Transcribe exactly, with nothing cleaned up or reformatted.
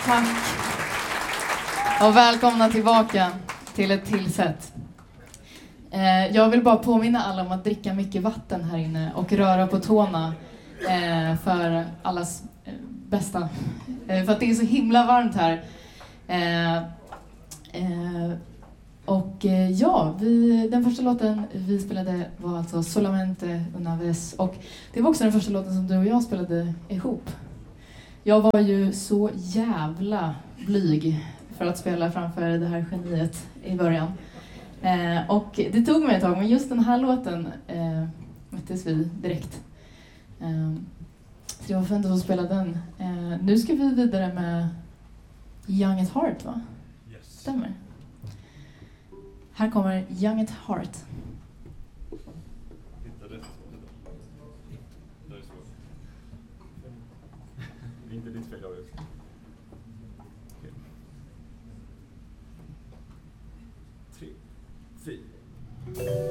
Tack. Och välkomna tillbaka till ett till sätt. Eh, jag vill bara påminna alla om att dricka mycket vatten här inne och röra på tårna eh, för allas eh, bästa. Eh, för att det är så himla varmt här. Eh, eh, och eh, ja, vi, den första låten vi spelade var alltså Solamente una vez. Och det var också den första låten som du och jag spelade ihop. Jag var ju så jävla blyg för att spela framför det här geniet i början. Eh, och det tog mig ett tag, men just den här låten eh, möttes vi direkt. Eh, så det var fint att få spela den. Eh, nu ska vi vidare med Young at Heart, va? Yes. Stämmer. Här kommer Young at Heart. Hitta rätt. Det är svårt. Det är inte ditt fel, jag vet. Okej. Tre, fyra.